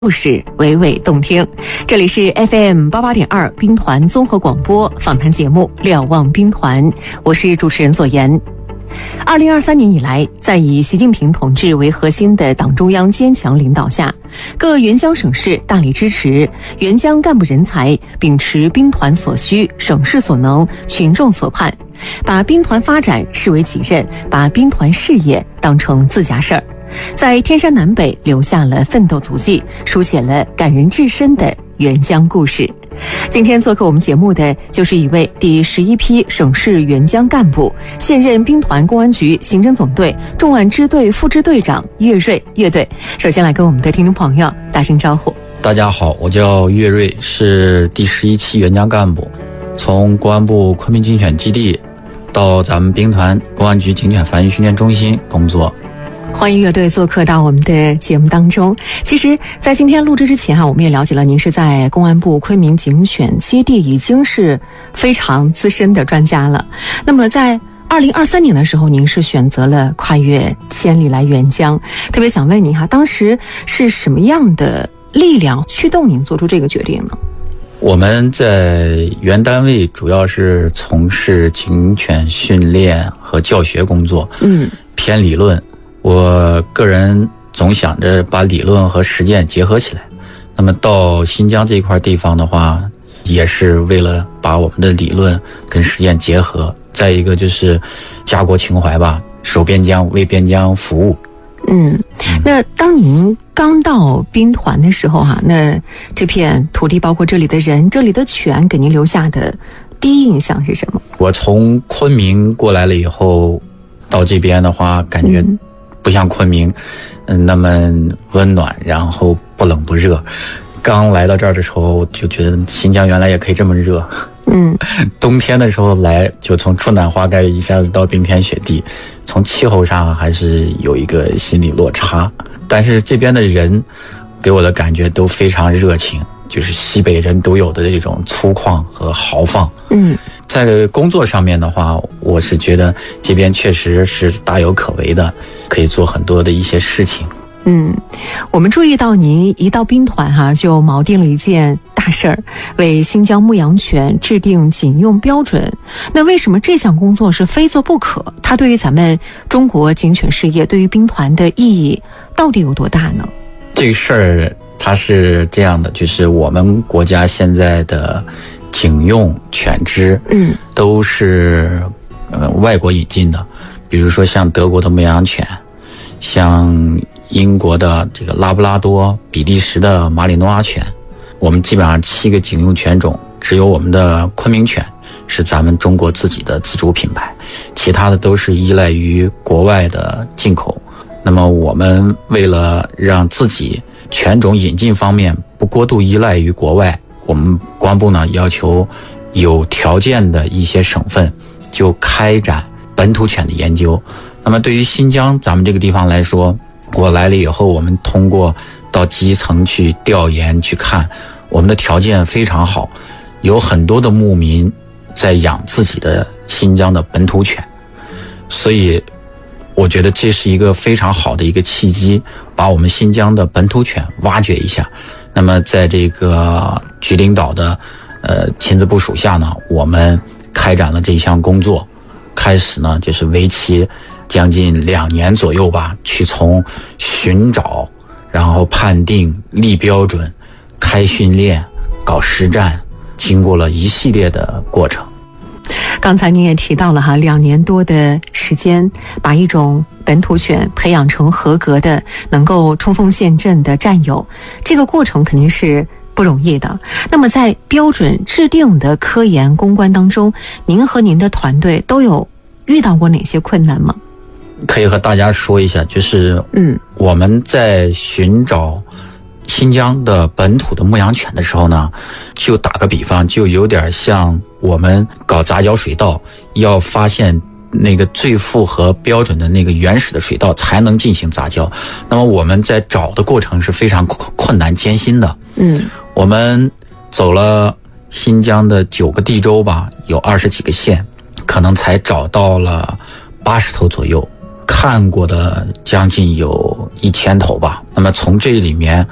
故事娓娓动听，这里是 FM88.2 兵团综合广播访谈节目《瞭望兵团》，我是主持人左岩。2023年以来，在以习近平同志为核心的党中央坚强领导下，各援疆省市大力支持援疆干部人才秉持兵团所需、省市所能、群众所盼，把兵团发展视为己任，把兵团事业当成自家事儿，在天山南北留下了奋斗足迹，书写了感人至深的援疆故事。今天做客我们节目的就是一位第11批省市援疆干部，现任兵团公安局刑侦总队重案支队副支队长岳瑞岳队。首先来跟我们的听众朋友打声招呼。 大家好，我叫岳瑞，是第11期援疆干部，从公安部昆明警犬基地到咱们兵团公安局警犬防御训练中心工作。 欢迎乐队做客到我们的节目当中。其实在今天录制之前我们也了解了您是在公安部昆明警犬基地已经是非常资深的专家了。那么在2023年的时候，您是选择了跨越千里来援疆，特别想问您当时是什么样的力量驱动您做出这个决定呢？ 我们在原单位主要是从事警犬训练和教学工作，偏理论。我个人总想着把理论和实践结合起来，那么到新疆这块地方的话，也是为了把我们的理论跟实践结合，再一个就是家国情怀吧，守边疆为边疆服务。 那当您刚到兵团的时候那这片土地包括这里的人这里的犬给您留下的第一印象是什么？ 我从昆明过来了以后，到这边的话感觉不像昆明那么温暖，然后不冷不热。刚来到这儿的时候就觉得新疆原来也可以这么热。冬天的时候来，就从春暖花开一下子到冰天雪地，从气候上还是有一个心理落差。但是这边的人给我的感觉都非常热情，就是西北人都有的这种粗犷和豪放。在工作上面的话，我是觉得这边确实是大有可为的，可以做很多的一些事情。 我们注意到您一到兵团就锚定了一件大事儿，为新疆牧羊犬制定警用标准。那为什么这项工作是非做不可？它对于咱们中国警犬事业，对于兵团的意义到底有多大呢？ 这个事儿它是这样的，就是我们国家现在的警用犬只都是外国引进的，比如说像德国的牧羊犬，像英国的这个拉布拉多，比利时的马里诺阿犬。我们基本上7个警用犬种，只有我们的昆明犬是咱们中国自己的自主品牌，其他的都是依赖于国外的进口。那么我们为了让自己犬种引进方面不过度依赖于国外，我们公安部呢要求有条件的一些省份就开展本土犬的研究。那么对于新疆咱们这个地方来说，我来了以后，我们通过到基层去调研去看，我们的条件非常好，有很多的牧民在养自己的新疆的本土犬，所以我觉得这是一个非常好的一个契机，把我们新疆的本土犬挖掘一下。那么在这个局领导的亲自部署下呢，我们开展了这一项工作。开始呢就是为期将近2年左右吧，去从寻找，然后判定、立标准、开训练、搞实战，经过了一系列的过程。 刚才您也提到了2年多的时间，把一种本土犬培养成合格的能够冲锋陷阵的战友，这个过程肯定是不容易的。那么在标准制定的科研攻关当中，您和您的团队都有遇到过哪些困难吗？ 可以和大家说一下，就是我们在寻找新疆的本土的牧羊犬的时候呢，就打个比方，就有点像我们搞杂交水稻，要发现那个最符合标准的那个原始的水稻才能进行杂交。那么我们在找的过程是非常困难艰辛的。我们走了新疆的9个地州吧，有20几个县，可能才找到了80头左右。看过的将近有1000头吧。那么从这里面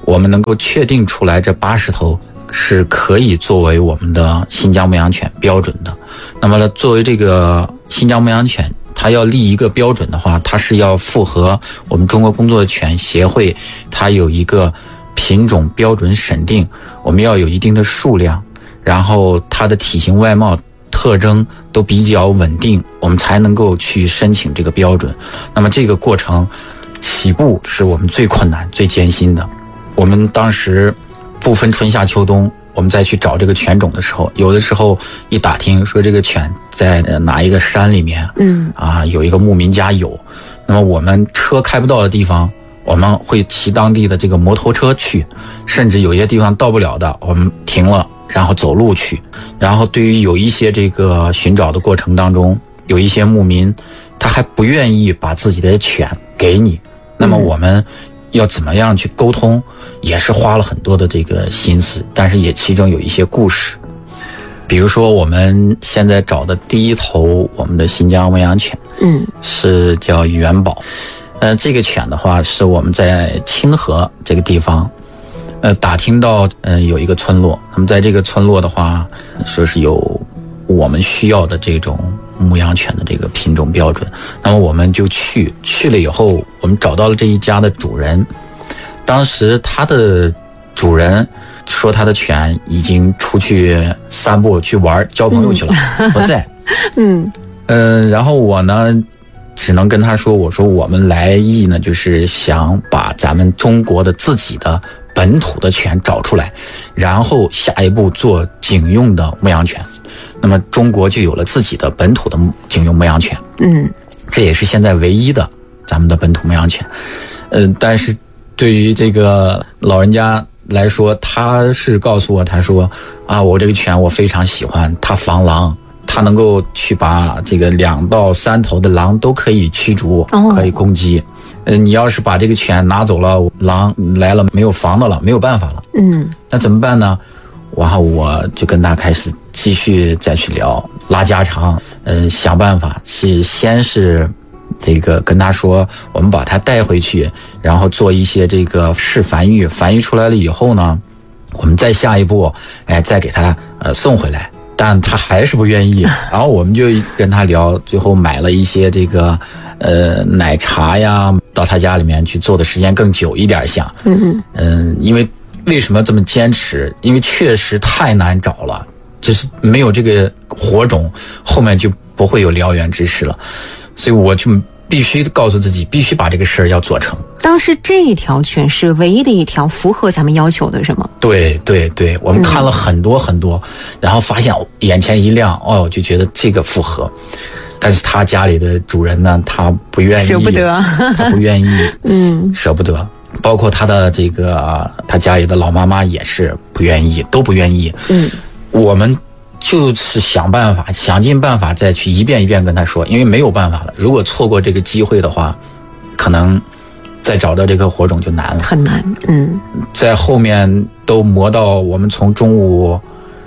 我们能够确定出来这80头是可以作为我们的新疆牧羊犬标准的。那么呢，作为这个新疆牧羊犬，它要立一个标准的话，它是要符合我们中国工作犬协会，它有一个品种标准审定，我们要有一定的数量，然后它的体型外貌特征都比较稳定，我们才能够去申请这个标准。那么这个过程起步是我们最困难最艰辛的。我们当时不分春夏秋冬，我们再去找这个犬种的时候，有的时候一打听说这个犬在哪一个山里面，有一个牧民家有，那么我们车开不到的地方，我们会骑当地的这个摩托车去，甚至有些地方到不了的，我们停了然后走路去。然后对于有一些这个寻找的过程当中，有一些牧民他还不愿意把自己的犬给你，那么我们要怎么样去沟通，也是花了很多的这个心思，但是也其中有一些故事。比如说我们现在找的第一头我们的新疆牧羊犬，是叫元宝。这个犬的话是我们在清河这个地方打听到有一个村落，那么在这个村落的话说是有我们需要的这种牧羊犬的这个品种标准，那么我们就去了以后，我们找到了这一家的主人。当时他的主人说他的犬已经出去散步去玩交朋友去了，不在。然后我呢只能跟他说，我说我们来意呢就是想把咱们中国的自己的本土的犬找出来，然后下一步做警用的牧羊犬，那么中国就有了自己的本土的警用牧羊犬。这也是现在唯一的咱们的本土牧羊犬。但是对于这个老人家来说，他是告诉我，他说我这个犬我非常喜欢，它防狼，它能够去把这个2到3头的狼都可以驱逐，可以攻击。你要是把这个犬拿走了，狼来了没有防的了，没有办法了。那怎么办呢？然后我就跟他开始继续再去聊，拉家常，想办法先是这个跟他说，我们把它带回去，然后做一些这个试繁育，繁育出来了以后呢，我们再下一步，再给他送回来。但他还是不愿意，然后我们就跟他聊，最后买了一些这个奶茶呀，到他家里面去做的时间更久一点像。因为为什么这么坚持？因为确实太难找了，就是没有这个火种，后面就不会有燎原之势了。所以我就必须告诉自己，必须把这个事儿要做成。 当时这一条犬是唯一的一条符合咱们要求的，是吗？ 对，我们看了很多很多，然后发现眼前一亮，就觉得这个符合。但是他家里的主人呢，他不愿意， 舍不得， 他不愿意，舍不得。包括他的这个他家里的老妈妈也是不愿意，都不愿意。我们就是想尽办法再去一遍一遍跟他说，因为没有办法了。如果错过这个机会的话，可能再找到这个火种就难了， 很难。 在后面都磨到我们从中午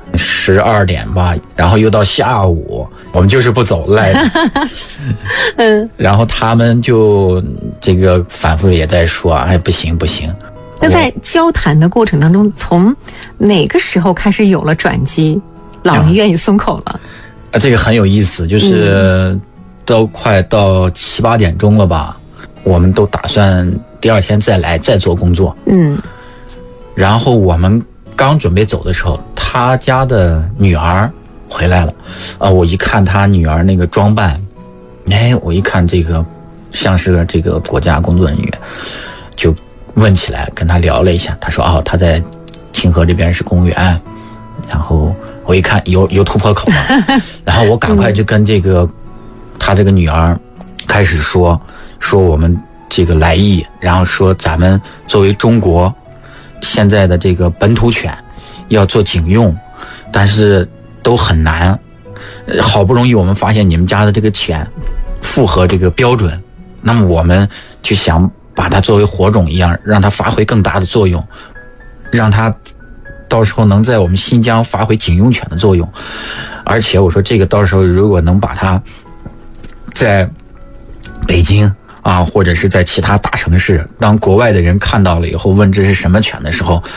12点吧，然后又到下午，我们就是不走，赖着。然后他们就这个反复也在说，不行。 那在交谈的过程当中，从哪个时候开始有了转机？老人愿意松口了？ 这个很有意思，就是都快到7、8点钟了吧，我们都打算第2天再做工作。然后我们刚准备走的时候，他家的女儿回来了。我一看他女儿那个装扮，我一看这个像是这个国家工作人员，就问起来，跟他聊了一下。他说他在清河这边是公务员。然后我一看有突破口了，然后我赶快就跟这个他这个女儿开始说我们这个来意，然后说咱们作为中国现在的这个本土犬要做警用，但是都很难。好不容易我们发现你们家的这个犬符合这个标准，那么我们就想把它作为火种一样，让它发挥更大的作用，让它到时候能在我们新疆发挥警用犬的作用。而且我说这个到时候如果能把它在北京啊，或者是在其他大城市，当国外的人看到了以后问这是什么犬的时候，